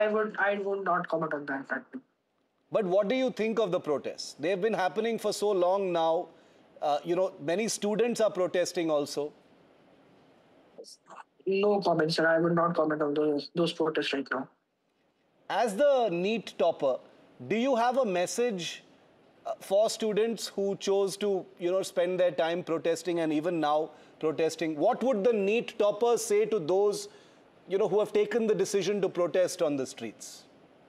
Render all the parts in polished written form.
I would not comment on that fact. But what do you think of the protests? They've been happening for so long now. Many students are protesting also. No comment, sir. I would not comment on those protests right now. As the NEET topper, do you have a message for students who chose to, spend their time protesting and even now protesting? What would the NEET toppers say to those, who have taken the decision to protest on the streets?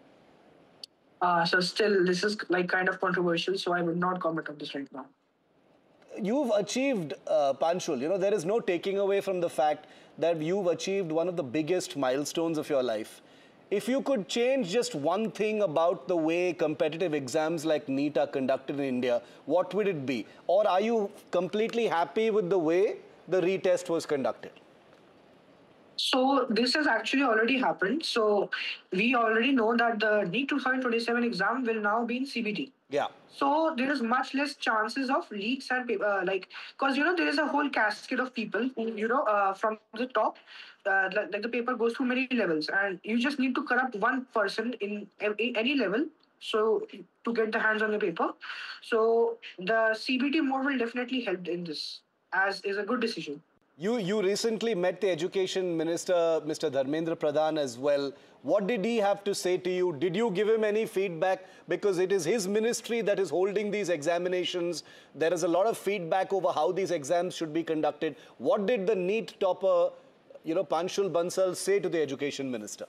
So still, this is like kind of controversial, so I would not comment on this right now. You've achieved, Panchul, there is no taking away from the fact that you've achieved one of the biggest milestones of your life. If you could change just one thing about the way competitive exams like NEET are conducted in India, what would it be? Or are you completely happy with the way the retest was conducted? So this has actually already happened. So we already know that the NEET 2027 exam will now be in CBT. Yeah. So there is much less chances of leaks and paper, because there is a whole cascade of people who, from the top, like the paper goes through many levels, and you just need to corrupt one person in any level. So to get the hands on the paper, so the CBT mode will definitely help in this, as is a good decision. You recently met the Education Minister, Mr. Dharmendra Pradhan, as well. What did he have to say to you? Did you give him any feedback? Because it is his ministry that is holding these examinations. There is a lot of feedback over how these exams should be conducted. What did the NEET topper, Panchul Bansal, say to the Education Minister?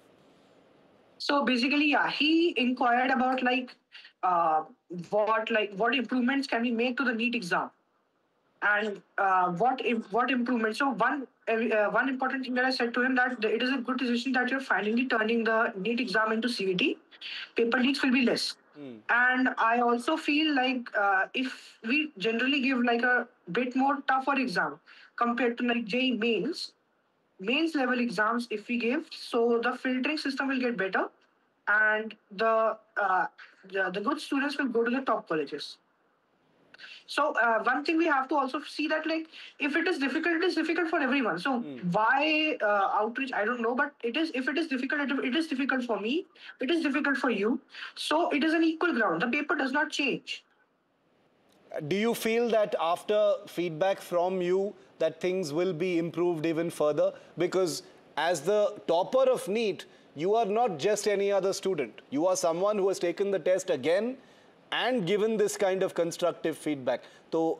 So basically, yeah, he inquired about uh, what improvements can we make to the NEET exam, and what improvements. So one important thing that I said to him, that it is a good decision that you're finally turning the NEET exam into CVT. Paper leaks will be less. And I also feel like if we generally give like a bit more tougher exam compared to like JEE mains level exams, if we give, so the filtering system will get better, and the good students will go to the top colleges. So one thing we have to also see that, like, if it is difficult, it is difficult for everyone. So why outreach? I don't know, but it is, if it is difficult, it is difficult for me. It is difficult for you. So it is an equal ground. The paper does not change. Do you feel that after feedback from you that things will be improved even further? Because as the topper of NEET, you are not just any other student. You are someone who has taken the test again and given this kind of constructive feedback. So,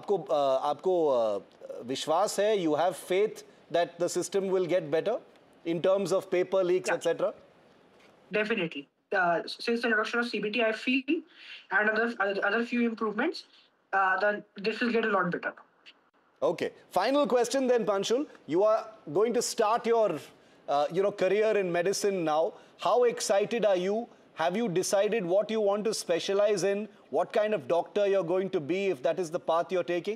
आपको विश्वास है, you have faith that the system will get better in terms of paper leaks, Yeah. etc.? Definitely. Since the introduction of CBT, I feel, and other few improvements, then this will get a lot better. Okay. Final question then, Panchul. You are going to start your, career in medicine now. How excited are you? Have you decided what you want to specialize in? What kind of doctor you're going to be if that is the path you're taking?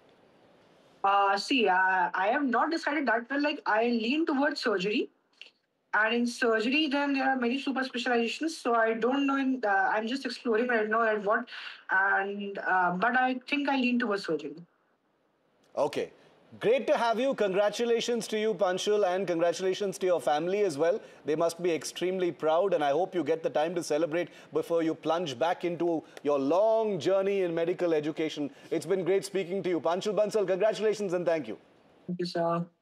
I have not decided that well. Like, I lean towards surgery, and in surgery, then there are many super specializations. So I don't know. I'm just exploring right now at what, and but I think I lean towards surgery. Okay. Great to have you. Congratulations to you, Panchul, and congratulations to your family as well. They must be extremely proud, and I hope you get the time to celebrate before you plunge back into your long journey in medical education. It's been great speaking to you. Panchul Bansal, congratulations and thank you. Thank you, sir.